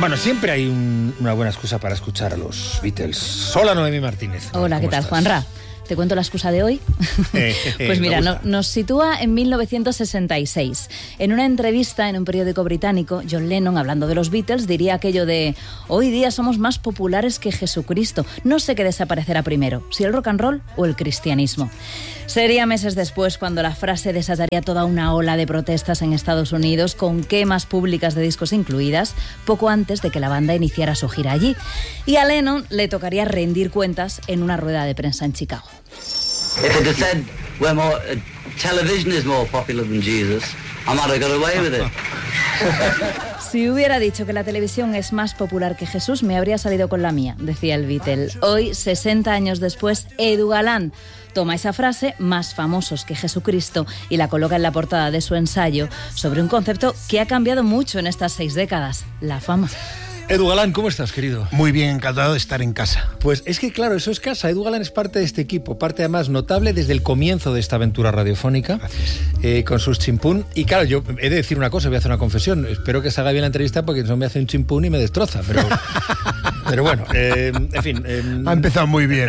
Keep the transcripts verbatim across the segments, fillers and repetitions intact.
Bueno, siempre hay un, una buena excusa para escuchar a los Beatles. Hola, Noemí Martínez. Hola, ¿qué tal, estás? Juanra? ¿Te cuento la excusa de hoy? Eh, Pues mira, me no, gusta. nos sitúa en mil novecientos sesenta y seis. En una entrevista en un periódico británico, John Lennon, hablando de los Beatles, diría aquello de: hoy día somos más populares que Jesucristo. No sé qué desaparecerá primero, si el rock and roll o el cristianismo. Sería meses después cuando la frase desataría toda una ola de protestas en Estados Unidos, con quemas públicas de discos incluidas, poco antes de que la banda iniciara su gira allí. Y a Lennon le tocaría rendir cuentas en una rueda de prensa en Chicago. If it had said we're more, uh, television is more popular than Jesus, I might have got away with it. Si hubiera dicho que la televisión es más popular que Jesús, me habría salido con la mía, decía el Beatle. Hoy, sesenta años después, Edu Galán toma esa frase, más famosos que Jesucristo, y la coloca en la portada de su ensayo sobre un concepto que ha cambiado mucho en estas seis décadas: la fama. Edu Galán, ¿cómo estás, querido? Muy bien, encantado de estar en casa. Pues es que, claro, eso es casa. Edu Galán es parte de este equipo, parte además notable desde el comienzo de esta aventura radiofónica, eh, con sus chimpún. Y claro, yo he de decir una cosa, voy a hacer una confesión. Espero que salga bien la entrevista porque no me hace un chimpún y me destroza, pero... Pero bueno, eh, en fin... Eh, Ha empezado muy bien.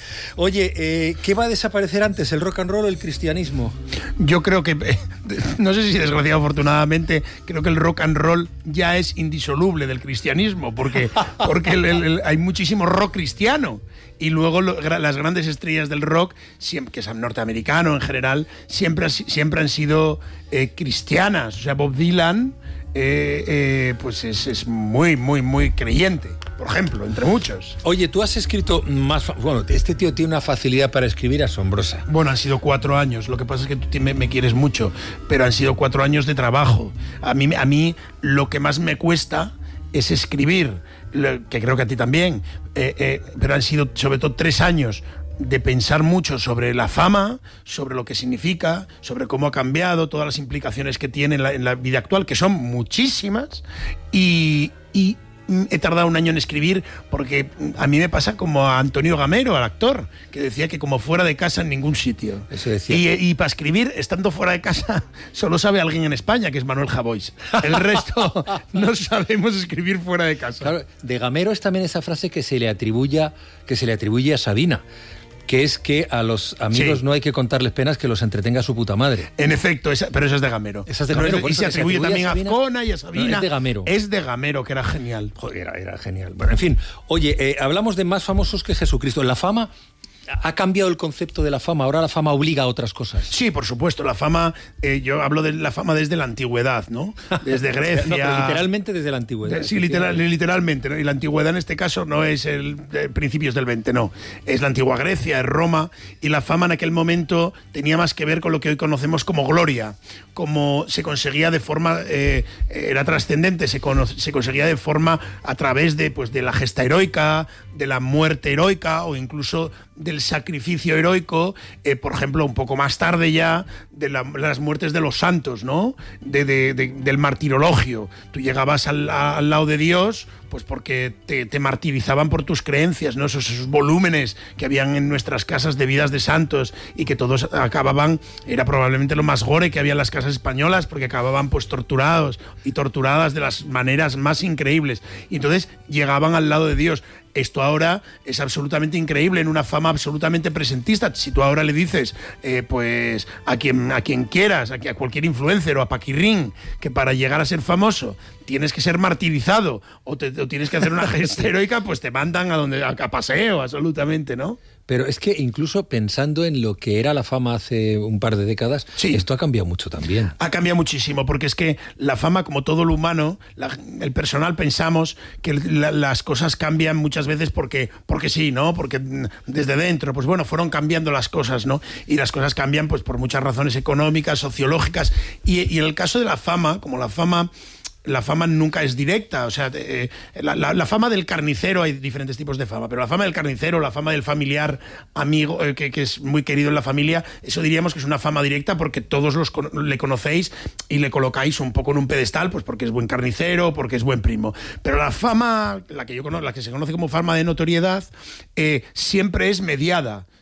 Oye, eh, ¿qué va a desaparecer antes, el rock and roll o el cristianismo? Yo creo que, eh, no sé si desgraciado afortunadamente, creo que el rock and roll ya es indisoluble del cristianismo, porque, porque el, el, el, hay muchísimo rock cristiano. Y luego lo, las grandes estrellas del rock, siempre, que son norteamericanos en general, siempre, siempre han sido eh, cristianas. O sea, Bob Dylan eh, eh, pues es, es muy, muy, muy creyente, por ejemplo, entre muchos. Oye, tú has escrito más... Fa- bueno, este tío tiene una facilidad para escribir asombrosa. Bueno, han sido cuatro años. Lo que pasa es que tú me, me quieres mucho, pero han sido cuatro años de trabajo. A mí, a mí lo que más me cuesta es escribir, lo, que creo que a ti también, eh, eh, pero han sido sobre todo tres años de pensar mucho sobre la fama, sobre lo que significa, sobre cómo ha cambiado, todas las implicaciones que tiene en la, en la vida actual, que son muchísimas, y... y he tardado un año en escribir porque a mí me pasa como a Antonio Gamero, al actor, que decía que como fuera de casa en ningún sitio. Eso decía. Y, y para escribir, estando fuera de casa, solo sabe alguien en España, que es Manuel Javois. El resto no sabemos escribir fuera de casa. Claro, de Gamero es también esa frase que se le atribuye, que se le atribuye a Sabina, que es que a los amigos Sí. no hay que contarles penas, que los entretenga su puta madre. En efecto, esa, pero esa es de Gamero. Esa es de Gamero, No, por y eso se que se atribuye atribuye también a a Sabina. Azcona y a Sabina. No, es de Gamero. Es de Gamero, que era genial. Joder, era, era genial. Bueno, en fin, oye, eh, hablamos de más famosos que Jesucristo. La fama... ¿Ha cambiado el concepto de la fama? Ahora la fama obliga a otras cosas. Sí, por supuesto, la fama, eh, yo hablo de la fama desde la antigüedad, ¿no? Desde Grecia. No, pero literalmente desde la antigüedad. Sí, literal, literalmente, ¿no? Y la antigüedad en este caso no es el de principios del veinte, no. Es la antigua Grecia, es Roma, y la fama en aquel momento tenía más que ver con lo que hoy conocemos como gloria, como se conseguía de forma, eh, era trascendente, se, cono- se conseguía de forma a través de, pues, de la gesta heroica, de la muerte heroica o incluso del sacrificio heroico, eh, por ejemplo, un poco más tarde ya, de la, las muertes de los santos, ¿no? De, de, de, del martirologio. Tú llegabas al, a, al lado de Dios, pues porque te, te martirizaban por tus creencias, ¿no? Esos, esos volúmenes que habían en nuestras casas de vidas de santos y que todos acababan, era probablemente lo más gore que había en las casas españolas, porque acababan pues torturados y torturadas de las maneras más increíbles. Y entonces llegaban al lado de Dios. Esto ahora es absolutamente increíble, en una fama absolutamente presentista. Si tú ahora le dices, eh, pues a quien, a quien quieras, a, a cualquier influencer o a Paquirrín, que para llegar a ser famoso tienes que ser martirizado o, te, o tienes que hacer una gesta heroica, pues te mandan a donde a, a paseo, absolutamente, ¿no? Pero es que incluso pensando en lo que era la fama hace un par de décadas, Sí. esto ha cambiado mucho también. Ha cambiado muchísimo, porque es que la fama, como todo lo humano, la- el personal pensamos que la- las cosas cambian muchas veces porque, porque sí, ¿no? Porque mm, desde dentro, pues bueno, fueron cambiando las cosas, ¿no? Y las cosas cambian pues por muchas razones económicas, sociológicas, y, y en el caso de la fama, como la fama... La fama nunca es directa, o sea, eh, la, la, la fama del carnicero, hay diferentes tipos de fama, pero la fama del carnicero, la fama del familiar amigo, eh, que, que es muy querido en la familia, eso diríamos que es una fama directa porque todos los con- le conocéis y le colocáis un poco en un pedestal, pues porque es buen carnicero, porque es buen primo. Pero la fama, la que yo conozco, la que se conoce como fama de notoriedad, eh, siempre es mediada.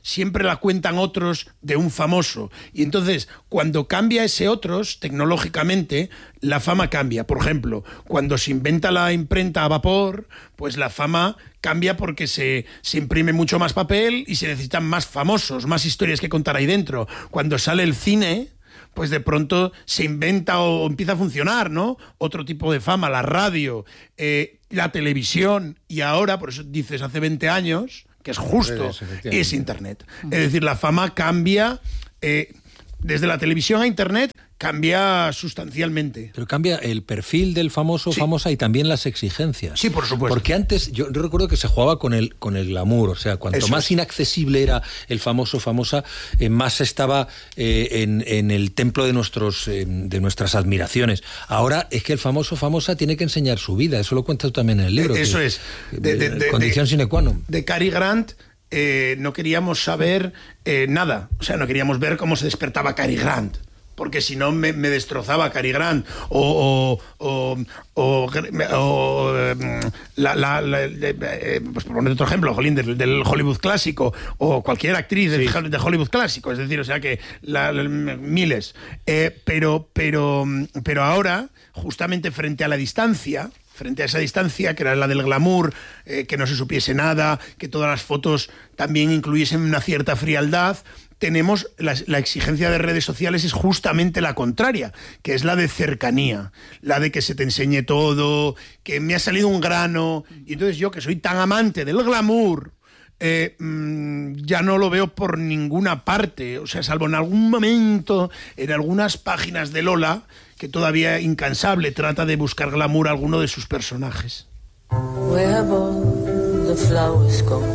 siempre la cuentan otros de un famoso. Y entonces, cuando cambia ese otros, tecnológicamente, la fama cambia. Por ejemplo, cuando se inventa la imprenta a vapor, pues la fama cambia porque se, se imprime mucho más papel y se necesitan más famosos, más historias que contar ahí dentro. Cuando sale el cine, pues de pronto se inventa o empieza a funcionar, ¿no? Otro tipo de fama, la radio, eh, la televisión, y ahora, por eso dices hace veinte años, que es justo, es Internet. Es decir, la fama cambia, eh, desde la televisión a Internet, cambia sustancialmente. Pero cambia el perfil del famoso o sí. famosa y también las exigencias. Sí, por supuesto. Porque antes, yo, yo recuerdo que se jugaba con el, con el glamour, o sea, cuanto Eso más es. inaccesible era el famoso o famosa, eh, más estaba eh, en, en el templo de, nuestros, eh, de nuestras admiraciones. Ahora es que el famoso o famosa tiene que enseñar su vida, eso lo cuentas tú también en el libro. Eh, eso que, es. De, de, de, condición de, sine qua non. De Cary Grant eh, no queríamos saber eh, nada, o sea, no queríamos ver cómo se despertaba Cary Grant, porque si no me, me destrozaba Cary Grant o, o, o, o, o la, la, la, eh, pues por poner otro ejemplo, Jolín, del, del Hollywood clásico, o cualquier actriz sí. de, de Hollywood clásico, es decir, o sea que la, la, miles, eh, pero, pero, pero ahora, justamente frente a la distancia, frente a esa distancia, que era la del glamour, eh, que no se supiese nada, que todas las fotos también incluyesen una cierta frialdad, tenemos la, la exigencia de redes sociales es justamente la contraria, que es la de cercanía, la de que se te enseñe todo, que me ha salido un grano, y entonces yo, que soy tan amante del glamour, eh, mmm, ya no lo veo por ninguna parte, o sea, salvo en algún momento, en algunas páginas de Lola, que todavía incansable trata de buscar glamour a alguno de sus personajes. Where have all the flowers gone?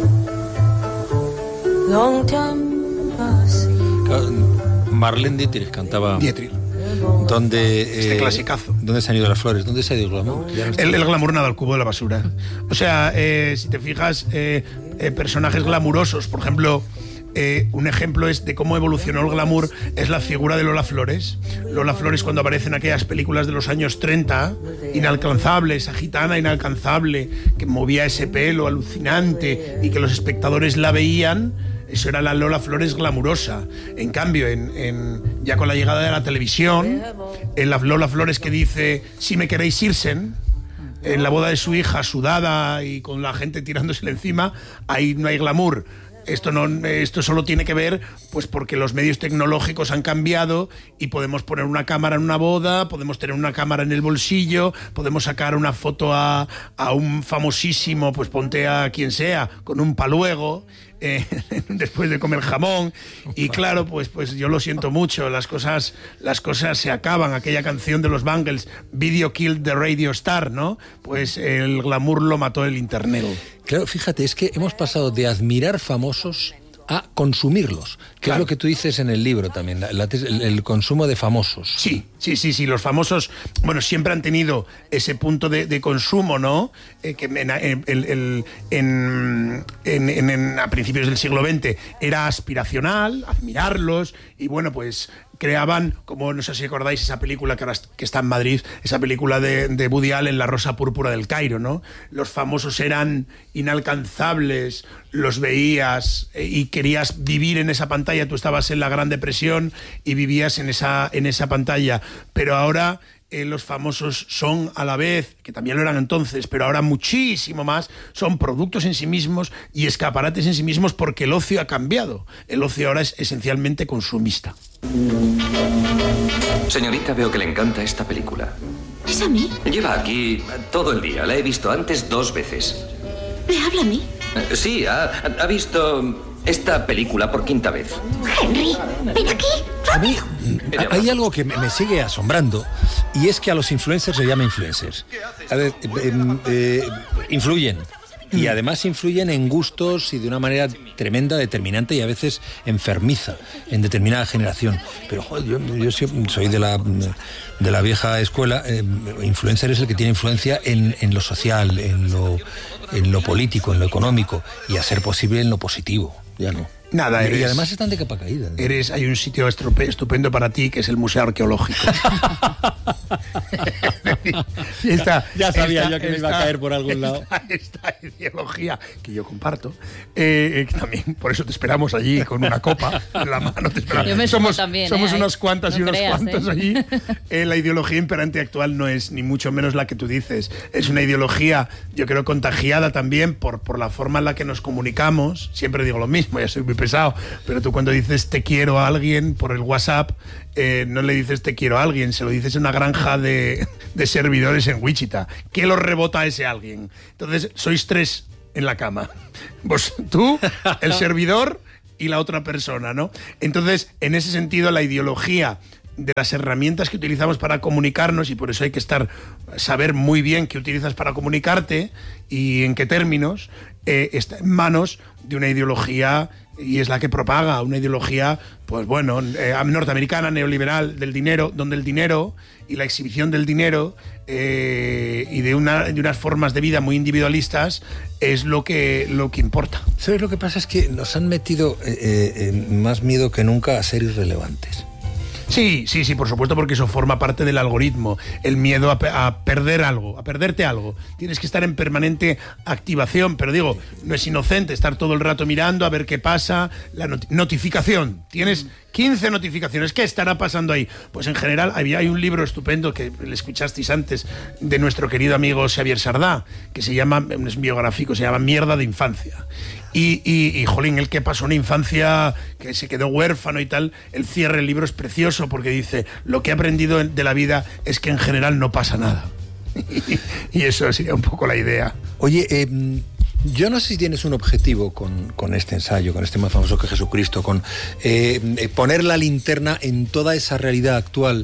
Long time. Marlene Dietrich cantaba Dietrich. ¿Dónde, este eh, clasicazo. ¿Dónde se han ido las flores? ¿Dónde se ha ido el glamour? No el, el glamour nada al cubo de la basura. O sea, eh, si te fijas, eh, eh, personajes glamurosos, por ejemplo, eh, un ejemplo es de cómo evolucionó el glamour es la figura de Lola Flores. Lola Flores, cuando aparece en aquellas películas de los años treinta, inalcanzable, esa gitana inalcanzable, que movía ese pelo alucinante y que los espectadores la veían. Eso era la Lola Flores glamurosa. En cambio, en, en, ya con la llegada de la televisión, en la Lola Flores que dice, si me queréis irsen, en la boda de su hija sudada y con la gente tirándosele encima, ahí no hay glamour. Esto, no, esto solo tiene que ver pues porque los medios tecnológicos han cambiado y podemos poner una cámara en una boda, podemos tener una cámara en el bolsillo, podemos sacar una foto a, a un famosísimo, pues ponte a quien sea, con un paluego, eh, después de comer jamón. Y claro, pues, pues yo lo siento mucho, las cosas, las cosas se acaban. Aquella canción de los Bangles, Video Killed the Radio Star, ¿no? Pues el glamour lo mató el internet. Claro, fíjate, es que hemos pasado de admirar famosos a consumirlos, que claro. Es lo que tú dices en el libro también, la, la, el, el consumo de famosos. Sí, sí, sí, sí, los famosos, bueno, siempre han tenido ese punto de, de consumo, ¿no? Eh, que en, en, en, en, en, en, a principios del siglo veinte era aspiracional, admirarlos, y bueno, pues creaban, como no sé si acordáis esa película que ahora que está en Madrid, esa película de, de Woody Allen, La Rosa Púrpura del Cairo, ¿no? Los famosos eran inalcanzables, los veías y querías vivir en esa pantalla. Tú estabas en la Gran Depresión y vivías en esa, en esa pantalla, pero ahora eh, los famosos son a la vez, que también lo eran entonces, pero ahora muchísimo más, son productos en sí mismos y escaparates en sí mismos, porque el ocio ha cambiado. El ocio ahora es esencialmente consumista. Señorita, veo que le encanta esta película. ¿Es a mí? Lleva aquí todo el día. La he visto antes dos veces. ¿Me habla a mí? Sí, ha, ha visto esta película por quinta vez. Henry, ven aquí. A mí hay algo que me sigue asombrando, y es que a los influencers se llama influencers. A ver, eh, eh, influyen. Y además influyen en gustos y de una manera tremenda, determinante y a veces enfermiza en determinada generación. Pero joder, yo, yo soy de la, de la vieja escuela. Eh, influencer es el que tiene influencia en, en lo social, en lo, en lo político, en lo económico y, a ser posible, en lo positivo. Ya no. Nada, eres, y además están de capa caída, ¿no? Eres, hay un sitio estupendo para ti que es el Museo Arqueológico. esta, ya sabía esta, yo que esta, me iba a caer por algún esta, lado. Esta ideología que yo comparto, eh, eh, también por eso te esperamos allí con una copa en la mano. Te yo me somos también, somos eh, unas cuantas no y unos creas, cuantos eh. allí. Eh, la ideología imperante actual no es ni mucho menos la que tú dices. Es una ideología, yo creo, contagiada también por, por la forma en la que nos comunicamos. Siempre digo lo mismo, ya soy muy pesado, pero tú cuando dices te quiero a alguien por el WhatsApp, eh, no le dices te quiero a alguien, se lo dices en una granja de, de servidores en Wichita. ¿Qué lo rebota a ese alguien? Entonces, sois tres en la cama. Vos, tú, el servidor y la otra persona, ¿no? Entonces, en ese sentido, la ideología de las herramientas que utilizamos para comunicarnos, y por eso hay que estar saber muy bien qué utilizas para comunicarte y en qué términos, eh, está en manos de una ideología, y es la que propaga una ideología, pues bueno, eh, norteamericana, neoliberal, del dinero, donde el dinero y la exhibición del dinero eh, y de, una, de unas formas de vida muy individualistas es lo que, lo que importa. ¿Sabes lo que pasa? Es que nos han metido eh, eh, más miedo que nunca a ser irrelevantes. Sí, sí, sí, por supuesto, porque eso forma parte del algoritmo, el miedo a, pe- a perder algo, a perderte algo. Tienes que estar en permanente activación, pero digo, no es inocente estar todo el rato mirando a ver qué pasa, la not- notificación. Tienes quince notificaciones, ¿qué estará pasando ahí? Pues en general había, hay un libro estupendo que le escuchasteis antes de nuestro querido amigo Xavier Sardá, que se llama, es biográfico, se llama Mierda de Infancia. Y, y, y, jolín, el que pasó una infancia que se quedó huérfano y tal, el cierre del libro es precioso porque dice, lo que he aprendido de la vida es que en general no pasa nada. Y eso sería un poco la idea. Oye, eh, yo no sé si tienes un objetivo con, con este ensayo, con este más famoso que Jesucristo, con eh, eh, poner la linterna en toda esa realidad actual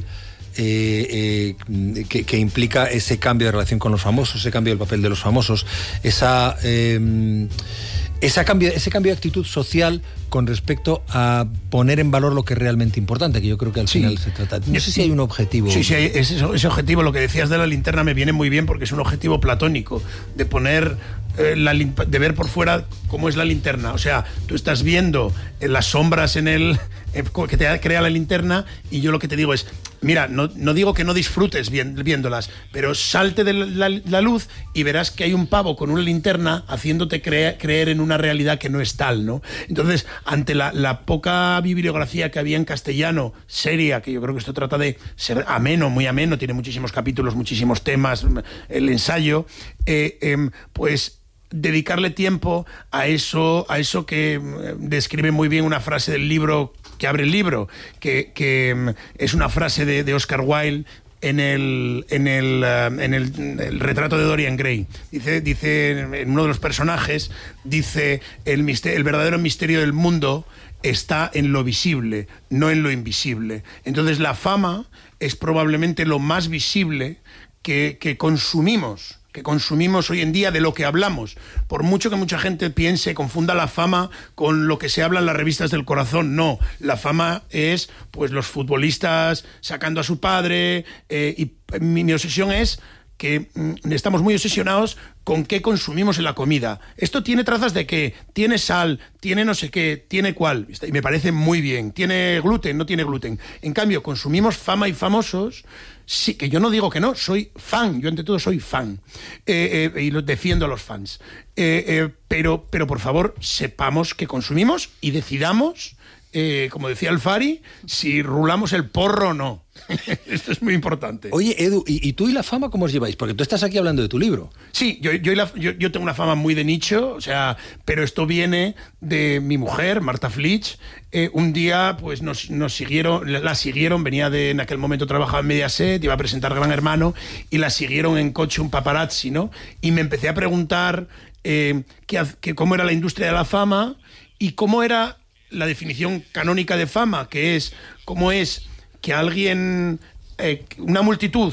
eh, eh, que, que implica ese cambio de relación con los famosos, ese cambio del papel de los famosos, esa... Eh, Ese cambio, ese cambio de actitud social con respecto a poner en valor lo que es realmente importante, que yo creo que al Sí. final se trata. No sé si hay un objetivo. Sí, sí, ese, ese objetivo, lo que decías de la linterna me viene muy bien porque es un objetivo platónico, de poner, eh, la, de ver por fuera cómo es la linterna. O sea, tú estás viendo eh, las sombras en el eh, que te crea la linterna y yo lo que te digo es, mira, no, no digo que no disfrutes bien, viéndolas, pero salte de la, la, la luz y verás que hay un pavo con una linterna haciéndote crea, creer en una realidad que no es tal, ¿no? Entonces, ante la, la poca bibliografía que había en castellano, seria, que yo creo que esto trata de ser ameno, muy ameno, tiene muchísimos capítulos, muchísimos temas, el ensayo, eh, eh, pues dedicarle tiempo a eso, a eso que eh, describe muy bien una frase del libro que abre el libro, que, que um, es una frase de, de Oscar Wilde en el en el, uh, en el, el retrato de Dorian Gray. Dice, dice en uno de los personajes, dice el, misterio, el verdadero misterio del mundo está en lo visible, no en lo invisible. Entonces la fama es probablemente lo más visible que, que consumimos. que consumimos hoy en día, de lo que hablamos. Por mucho que mucha gente piense, confunda la fama con lo que se habla en las revistas del corazón, no. La fama es, pues, los futbolistas sacando a su padre, eh, y mi, mi obsesión es que mm, estamos muy obsesionados con qué consumimos en la comida. Esto tiene trazas de qué, tiene sal, tiene no sé qué, tiene cuál, y me parece muy bien. Tiene gluten, no tiene gluten. En cambio, consumimos fama y famosos. Sí, que yo no digo que no, soy fan, yo ante todo soy fan, eh, eh, y lo defiendo a los fans, eh, eh, pero, pero por favor sepamos que consumimos y decidamos, eh, como decía Alfari, si rulamos el porro o no. Esto es muy importante. Oye, Edu, ¿y, ¿y tú y la fama cómo os lleváis? Porque tú estás aquí hablando de tu libro. Sí, yo, yo, la, yo, yo tengo una fama muy de nicho, o sea, pero esto viene de mi mujer, Marta Flitsch. Eh, un día, pues nos, nos siguieron, la siguieron, venía de, en aquel momento trabajaba en Mediaset, iba a presentar Gran Hermano, y la siguieron en coche un paparazzi, ¿no? Y me empecé a preguntar eh, que, que cómo era la industria de la fama y cómo era la definición canónica de fama, que es cómo es que alguien, eh, una multitud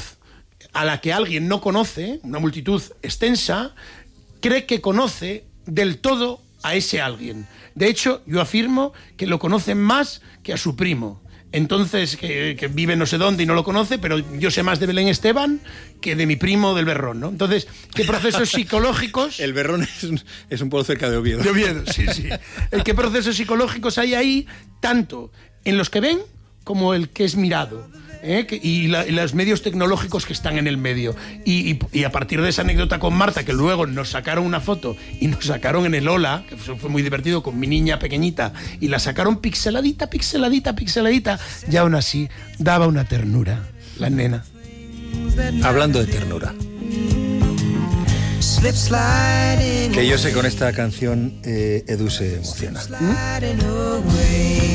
a la que alguien no conoce, una multitud extensa, cree que conoce del todo a ese alguien. De hecho, yo afirmo que lo conocen más que a su primo. Entonces, que, que vive no sé dónde y no lo conoce, pero yo sé más de Belén Esteban que de mi primo del Berrón, ¿no? Entonces, ¿qué procesos psicológicos? El Berrón es un, es un pueblo cerca de Oviedo. De Oviedo, sí, sí. ¿Qué procesos psicológicos hay ahí, tanto en los que ven como el que es mirado? ¿Eh? Y, la, y los medios tecnológicos que están en el medio. Y, y, y a partir de esa anécdota con Marta, que luego nos sacaron una foto y nos sacaron en el Ola, que fue muy divertido, con mi niña pequeñita, y la sacaron pixeladita, pixeladita, pixeladita, y aún así daba una ternura, la nena. Hablando de ternura. Que yo sé con esta canción eh, Edu se emociona. ¿Mm?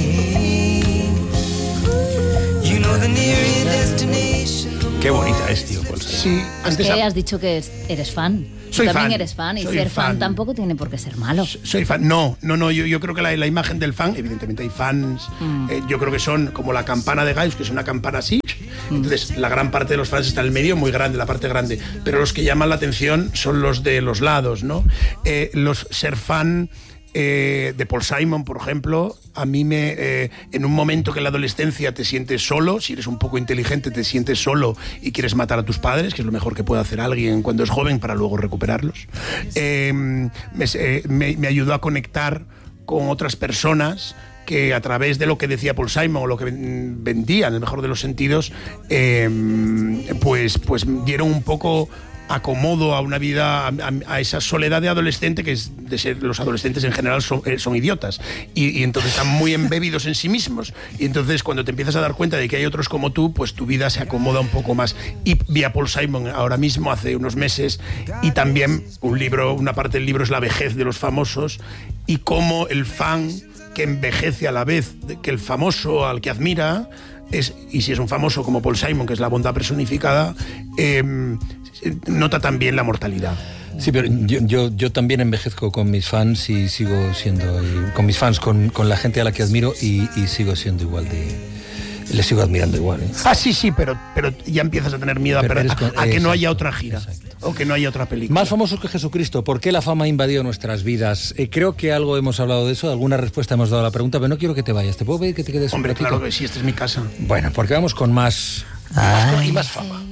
Qué bonita es, tío. Sí, antes es que has dicho que eres fan. Soy Tú también fan, eres fan y soy ser fan. fan tampoco tiene por qué ser malo. Soy fan. No, no, no. Yo, yo creo que la, la imagen del fan, evidentemente hay fans. Mm. Eh, yo creo que son como la campana de Gaius, que es una campana así. Mm. Entonces, la gran parte de los fans está en el medio, muy grande, la parte grande. Pero los que llaman la atención son los de los lados, ¿no? Eh, los ser fan. Eh, de Paul Simon, por ejemplo, a mí me eh, en un momento que en la adolescencia te sientes solo, si eres un poco inteligente te sientes solo y quieres matar a tus padres, que es lo mejor que puede hacer alguien cuando es joven para luego recuperarlos, eh, me, eh, me, me ayudó a conectar con otras personas que a través de lo que decía Paul Simon o lo que vendía, en el mejor de los sentidos, eh, pues, pues dieron un poco acomodo a una vida, a, a esa soledad de adolescente, que es de ser, los adolescentes en general son, son idiotas y, y entonces están muy embebidos en sí mismos, y entonces cuando te empiezas a dar cuenta de que hay otros como tú, pues tu vida se acomoda un poco más. Y vi a Paul Simon ahora mismo, hace unos meses, y también un libro, una parte del libro es la vejez de los famosos y cómo el fan que envejece a la vez que el famoso al que admira es, y si es un famoso como Paul Simon, que es la bondad personificada, eh, nota también la mortalidad. Sí, pero yo, yo, yo también envejezco con mis fans y sigo siendo, y con mis fans, con, con la gente a la que admiro, y, y sigo siendo igual de... Les sigo admirando igual, ¿eh? Ah, sí, sí, pero, pero ya empiezas a tener miedo a, per, a, con, a que exacto, no haya otra gira, exacto, o que no haya otra película. Más famosos que Jesucristo, ¿por qué la fama ha invadido nuestras vidas? Eh, creo que algo hemos hablado de eso, alguna respuesta hemos dado a la pregunta, pero no quiero que te vayas. ¿Te puedo pedir que te quedes Hombre, un ratito? claro que sí, esta es mi casa. Bueno, porque vamos con más, más con, y más fama.